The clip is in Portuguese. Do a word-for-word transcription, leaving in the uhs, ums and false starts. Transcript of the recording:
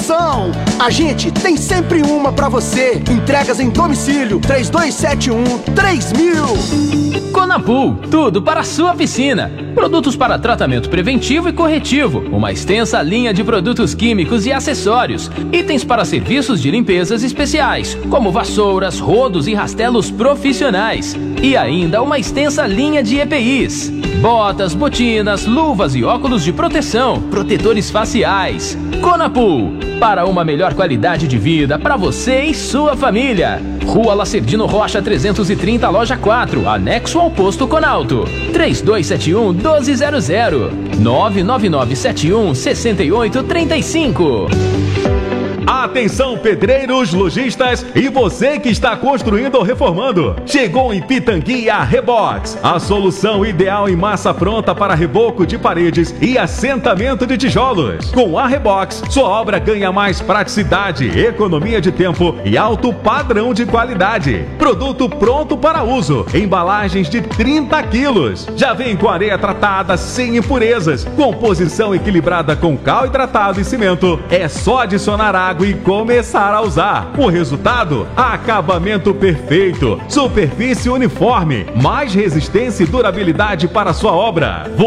promoção. A gente tem sempre uma pra você. Entregas em domicílio, três dois sete um, três mil. Conapool, tudo para a sua piscina. Produtos para tratamento preventivo e corretivo. Uma extensa linha de produtos químicos e acessórios. Itens para serviços de limpezas especiais, como vassouras, rodos e rastelos profissionais. E ainda uma extensa linha de E P Is. Botas, botinas, luvas e óculos de proteção, protetores faciais. Conapool, para uma melhor qualidade de vida para você e sua família. Rua Lacerdino Rocha trezentos e trinta, loja quatro, anexo ao posto Conalto. três dois sete um, um dois zero zero. nove nove nove sete um, seis oito três cinco. Atenção, pedreiros, lojistas e você que está construindo ou reformando. Chegou em Pitangui a Rebox, a solução ideal em massa pronta para reboco de paredes e assentamento de tijolos. Com a Rebox, sua obra ganha mais praticidade, economia de tempo e alto padrão de qualidade. Produto pronto para uso, embalagens de trinta quilos. Já vem com areia tratada sem impurezas, composição equilibrada com cal hidratado e cimento. É só adicionar água e começar a usar. O resultado? Acabamento perfeito, superfície uniforme, mais resistência e durabilidade para sua obra.